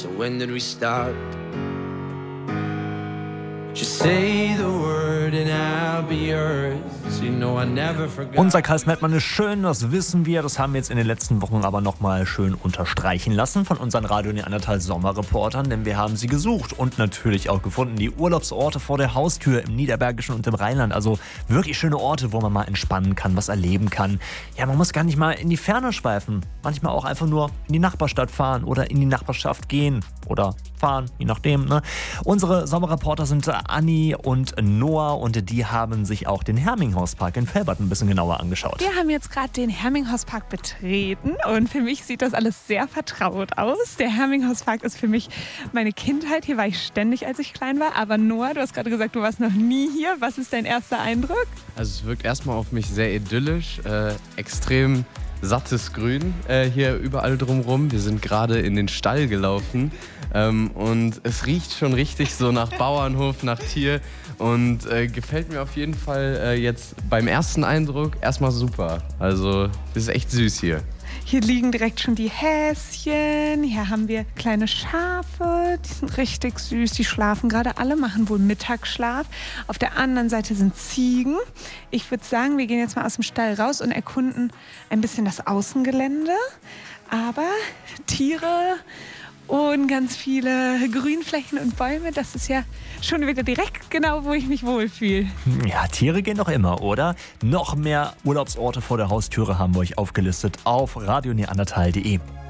So when did we start? Just say the word and I'll be yours. You know I never forgot. Unser Karl Smetmann ist schön, das wissen wir. Das haben wir jetzt in den letzten Wochen aber nochmal schön unterstreichen lassen von unseren Radio Neandertal Sommerreportern, denn wir haben sie gesucht und natürlich auch gefunden. Die Urlaubsorte vor der Haustür im Niederbergischen und im Rheinland. Also wirklich schöne Orte, wo man mal entspannen kann, was erleben kann. Ja, man muss gar nicht mal in die Ferne schweifen. Manchmal auch einfach nur in die Nachbarstadt fahren oder in die Nachbarschaft gehen oder fahren, je nachdem. Ne? Unsere Sommerreporter sind Anni und Noah und die haben sich auch den Herminghauspark in Velbert ein bisschen genauer angeschaut. Wir haben jetzt gerade den Herminghauspark betreten und für mich sieht das alles sehr vertraut aus. Der Herminghauspark ist für mich meine Kindheit. Hier war ich ständig, als ich klein war. Aber Noah, du hast gerade gesagt, du warst noch nie hier. Was ist dein erster Eindruck? Also es wirkt erstmal auf mich sehr idyllisch, extrem sattes Grün hier überall drumherum. Wir sind gerade in den Stall gelaufen und es riecht schon richtig so nach Bauernhof, nach Tier und gefällt mir auf jeden Fall jetzt beim ersten Eindruck erstmal super. Also es ist echt süß hier. Hier liegen direkt schon die Häschen. Hier haben wir kleine Schafe. Die sind richtig süß. Die schlafen gerade alle, machen wohl Mittagsschlaf. Auf der anderen Seite sind Ziegen. Ich würde sagen, wir gehen jetzt mal aus dem Stall raus und erkunden ein bisschen das Außengelände. Aber Tiere und ganz viele Grünflächen und Bäume, das ist ja schon wieder direkt genau, wo ich mich wohlfühle. Ja, Tiere gehen doch immer, oder? Noch mehr Urlaubsorte vor der Haustüre haben wir euch aufgelistet auf radioneandertal.de.